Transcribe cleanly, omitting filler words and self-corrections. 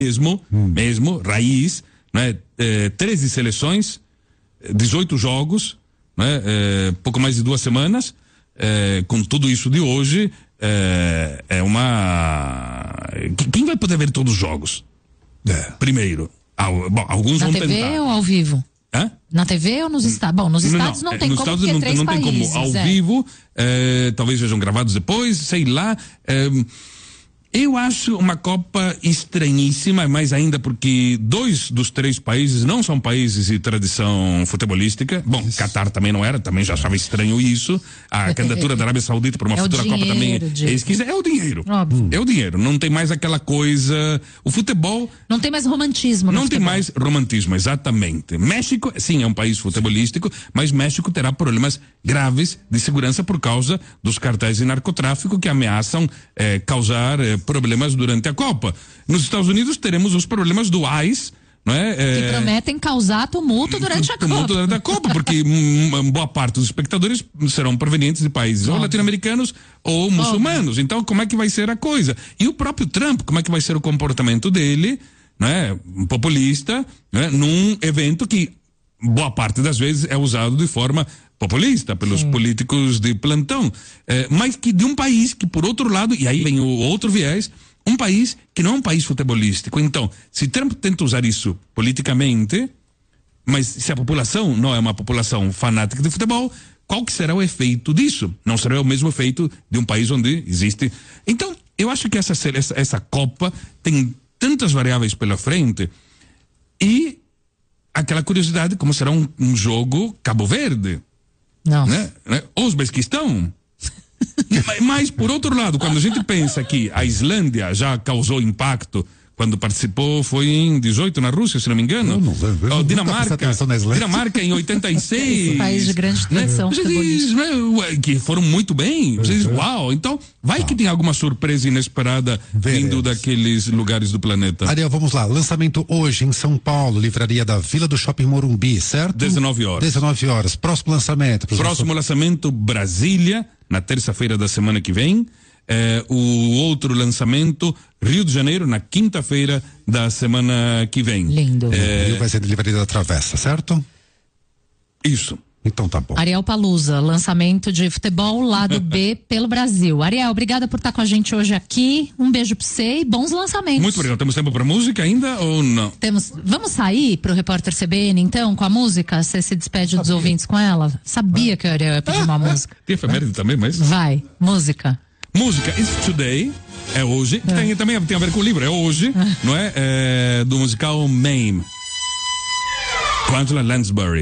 mesmo, raiz, né? 13 seleções, 18 jogos, né? Pouco mais de 2 semanas, com tudo isso de hoje, quem vai poder ver todos os jogos? Primeiro, alguns vão tentar. Na TV ou ao vivo? Hã? Na TV ou nos estádios? Bom, nos estádios não tem nos como, estádios porque não tem países, como. Ao vivo, talvez sejam gravados depois, sei lá. Eu acho uma Copa estranhíssima, mais ainda porque 2 dos 3 países não são países de tradição futebolística. Bom, Catar também não era, também já achava estranho isso. A candidatura da Arábia Saudita para uma futura Copa também é esquisita. É o dinheiro. Óbvio. É o dinheiro. Não tem mais aquela coisa. O futebol. Não tem mais romantismo. Não tem mais romantismo, exatamente. México, sim, é um país futebolístico, mas México terá problemas graves de segurança por causa dos cartéis de narcotráfico que ameaçam causar problemas durante a Copa. Nos Estados Unidos teremos os problemas do ICE, não é? Que prometem causar tumulto durante a Copa. Durante a Copa, porque boa parte dos espectadores serão provenientes de países ou latino-americanos ou muçulmanos. Então, como é que vai ser a coisa? E o próprio Trump, como é que vai ser o comportamento dele, né? Populista, né? Num evento que boa parte das vezes é usado de forma populista pelos políticos de plantão, mas que de um país que, por outro lado, e aí vem o outro viés, um país que não é um país futebolístico. Então, se Trump tenta usar isso politicamente, mas se a população não é uma população fanática de futebol, qual que será o efeito disso? Não será o mesmo efeito de um país onde existe. Então, eu acho que essa Copa tem tantas variáveis pela frente e aquela curiosidade como será um jogo Cabo Verde. Não. Né? Uzbequistão. Mas, por outro lado, quando a gente pensa que a Islândia já causou impacto quando participou, foi em 18 na Rússia, se não me engano. Não, Dinamarca em 86. País de grande tradição. Você diz, que foram muito bem. Você diz, uau. Então, vai que tem alguma surpresa inesperada vindo daqueles lugares do planeta. Ariel, vamos lá. Lançamento hoje em São Paulo, livraria da Vila do Shopping Morumbi, certo? 19 horas. 19 horas. Próximo lançamento. Próximo lançamento, Brasília, na terça-feira da semana que vem. O outro lançamento, Rio de Janeiro, na quinta-feira da semana que vem. Lindo. Rio vai ser de livraria da Travessa, certo? Isso. Então tá bom. Ariel Palusa, lançamento de futebol lado B pelo Brasil. Ariel, obrigada por estar com a gente hoje aqui. Um beijo pra você e bons lançamentos. Muito obrigado. Temos tempo pra música ainda ou não? Vamos sair pro Repórter CBN então com a música? Você se despede dos ouvintes com ela? Sabia que o Ariel ia pedir uma música. Tem efeméride também, mas... Vai, música. Música It's Today, é hoje, também tem a ver com o livro, é hoje, não é? Do musical Mame, com Angela Lansbury.